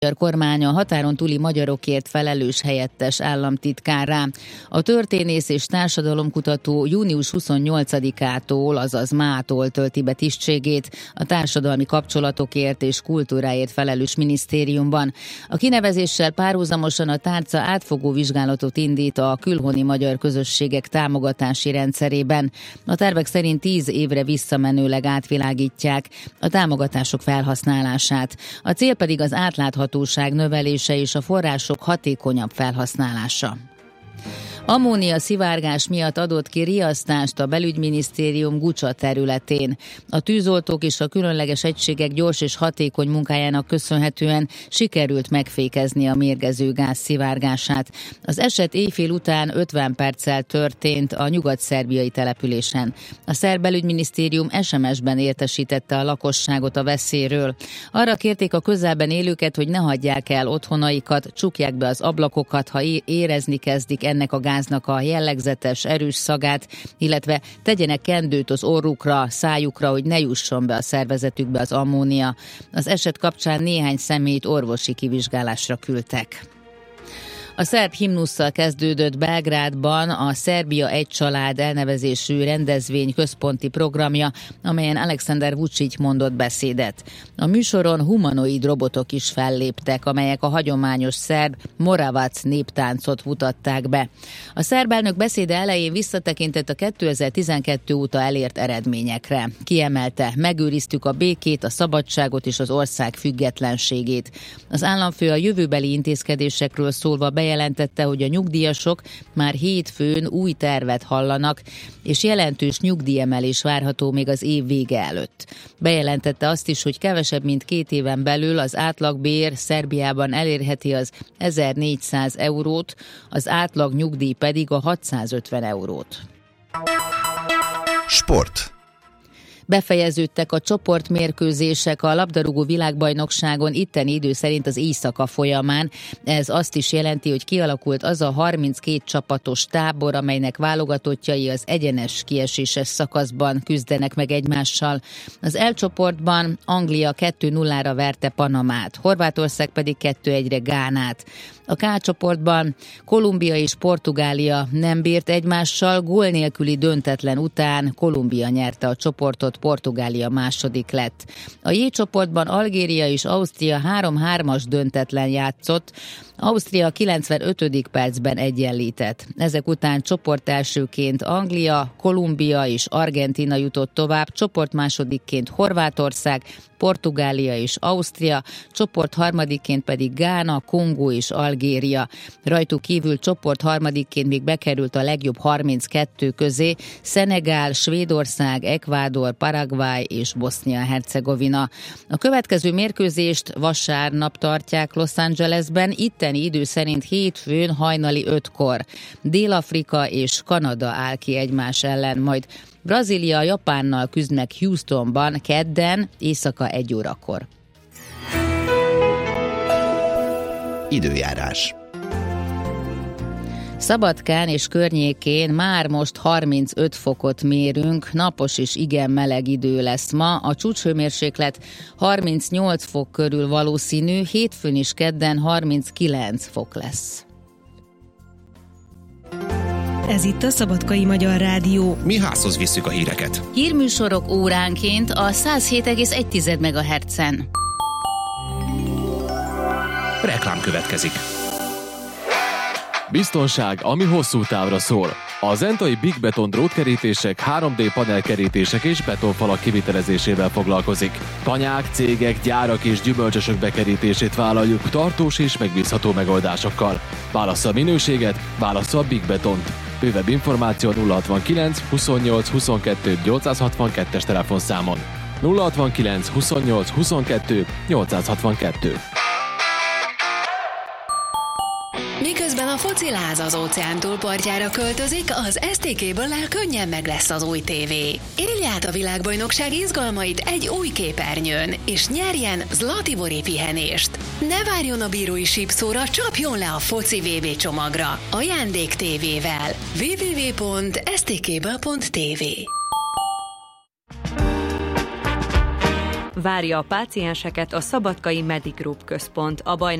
A kormány a határon túli magyarokért felelős helyettes államtitkárrá. A történész és társadalomkutató június 28-ától, azaz mától tölti be tisztségét a társadalmi kapcsolatokért és kultúráért felelős minisztériumban. A kinevezéssel párhuzamosan a tárca átfogó vizsgálatot indít a külhoni magyar közösségek támogatási rendszerében. A tervek szerint 10 évre visszamenőleg átvilágítják a támogatások felhasználását. A cél pedig az átláthatóság növelése és a források hatékonyabb felhasználása. Ammónia szivárgás miatt adott ki riasztást a belügyminisztérium Gucsa területén. A tűzoltók és a különleges egységek gyors és hatékony munkájának köszönhetően sikerült megfékezni a mérgező gáz szivárgását. Az eset éjfél után 50 perccel történt a nyugat-szerbiai településen. A szerb belügyminisztérium SMS-ben értesítette a lakosságot a veszélyről. Arra kérték a közelben élőket, hogy ne hagyják el otthonaikat, csukják be az ablakokat, ha érezni kezdik ennek a gáznak a jellegzetes, erős szagát, illetve tegyenek kendőt az orrukra, szájukra, hogy ne jusson be a szervezetükbe az ammónia. Az eset kapcsán néhány személyt orvosi kivizsgálásra küldtek. A szerb himnusszal kezdődött Belgrádban a Szerbia egy család elnevezésű rendezvény központi programja, amelyen Alexander Vučić mondott beszédet. A műsoron humanoid robotok is felléptek, amelyek a hagyományos szerb Moravac néptáncot mutatták be. A szerb elnök beszéde elején visszatekintett a 2012 óta elért eredményekre. Kiemelte, megőriztük a békét, a szabadságot és az ország függetlenségét. Az államfő a jövőbeli intézkedésekről szólva bejelentette, hogy a nyugdíjasok már hétfőn új tervet hallanak, és jelentős nyugdíjemelés várható még az év vége előtt. Bejelentette azt is, hogy kevesebb mint 2 éven belül az átlagbér Szerbiában elérheti az 1400 eurót, az átlag nyugdíj pedig a 650 eurót. Sport. Befejeződtek a csoportmérkőzések a labdarúgó világbajnokságon itteni idő szerint az éjszaka folyamán. Ez azt is jelenti, hogy kialakult az a 32 csapatos tábor, amelynek válogatottjai az egyenes kieséses szakaszban küzdenek meg egymással. Az L csoportban Anglia 2-0-ra verte Panamát, Horvátország pedig 2-1-re Gánát. A K csoportban Kolumbia és Portugália nem bírt egymással, gól nélküli döntetlen után Kolumbia nyerte a csoportot, Portugália második lett. A J csoportban Algéria és Ausztria 3-3-as döntetlen játszott, Ausztria 95. percben egyenlített. Ezek után csoportelsőként Anglia, Kolumbia és Argentína jutott tovább, csoportmásodikként Horvátország, Portugália és Ausztria, csoport harmadikként pedig Gána, Kongó és Algéria. Rajtuk kívül csoport harmadikként még bekerült a legjobb 32 közé Szenegál, Svédország, Ekvádor, Paraguay és Bosznia-Hercegovina. A következő mérkőzést vasárnap tartják Los Angelesben, itteni idő szerint hétfőn hajnali 5-kor. Dél-Afrika és Kanada áll ki egymás ellen, majd Brazília Japánnal küzd meg Houstonban kedden éjszaka 1 órakor. Időjárás. Szabadkán és környékén már most 35 fokot mérünk, napos és igen meleg idő lesz ma. A csúcshőmérséklet 38 fok körül valószínű, hétfőn és kedden 39 fok lesz. Ez itt a Szabadkai Magyar Rádió. Mi házhoz visszük a híreket. Hírműsorok óránként a 107,1 MHz-en. Reklám következik. Biztonság, ami hosszú távra szól. A zentai Big Beton drótkerítések, 3D panelkerítések és betonfalak kivitelezésével foglalkozik. Tanyák, cégek, gyárak és gyümölcsösök bekerítését vállaljuk tartós és megbízható megoldásokkal. Válassza a minőséget, válassza a Big Betont. Bővebb információ 069 28 22 862-es telefonszámon. 069 28 22 862. Miközben a fociláz az óceán túlpartjára költözik, az STK-ből könnyen meg lesz az új tévé. Élj át a világbajnokság izgalmait egy új képernyőn, és nyerjen Zlatibori pihenést. Ne várjon a bírói sípszóra, csapjon le a foci VB csomagra. Ajándék tévével. www.stkből.tv Várja a pácienseket a Szabadkai Medigroup központ. A bajnál